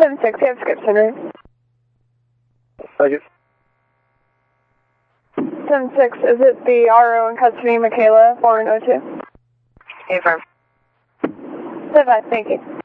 7-6, you have script center. Thank you. 7-6, is it the RO in custody, Michaela, 4102? Affirm. 7-5, thank you.